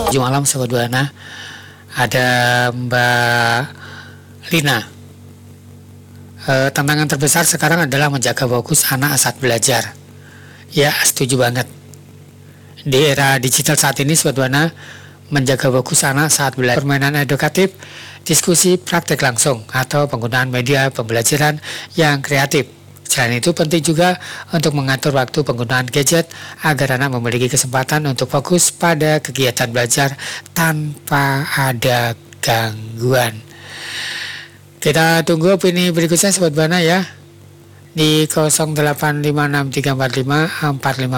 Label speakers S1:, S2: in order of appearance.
S1: Tujuh malam Sobat Buana. Ada Mbak Lina. Tantangan terbesar sekarang adalah menjaga fokus anak saat belajar. Ya, setuju banget. Di era digital saat ini, Sobat Buana, menjaga fokus anak saat belajar, permainan edukatif, diskusi praktek langsung, atau penggunaan media pembelajaran yang kreatif. Selain itu, penting juga untuk mengatur waktu penggunaan gadget agar anak memiliki kesempatan untuk fokus pada kegiatan belajar tanpa ada gangguan. Kita tunggu opini berikutnya Sobat Buana ya, di 0856345455